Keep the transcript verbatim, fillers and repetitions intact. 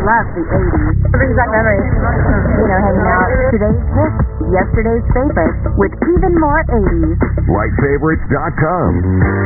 love the eighties. It brings back memories. You know, hanging out. Today's hits, yesterday's favorites, with even more eighties. Light favorites dot com.